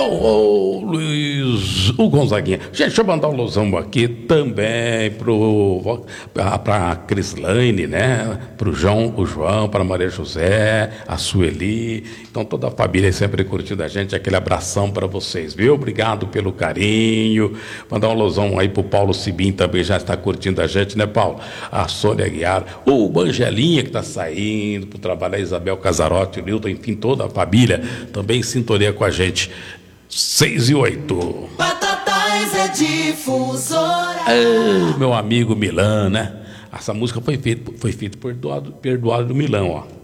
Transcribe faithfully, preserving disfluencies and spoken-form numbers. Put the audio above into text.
Ô, ô, Luiz, o Gonzaguinha. Gente, deixa eu mandar um alusão aqui também pro, pra, pra Crislaine, né? Pro João, o João, pra Maria José, a Sueli. Então, toda a família sempre curtindo a gente. Aquele abração pra vocês, viu? Obrigado pelo carinho. Mandar um alusão aí pro Paulo Sibim, também já está curtindo a gente, né, Paulo? A Sônia Aguiar, o Angelinha que tá saindo pro trabalho, a Isabel Casarotti, o Nilton, enfim, toda a família também em sintonia com a gente. Seis e oito. Batatais é difusora. Ei, meu amigo Milan, né? Essa música foi feita foi feita por Eduardo, por Eduardo Milão, ó.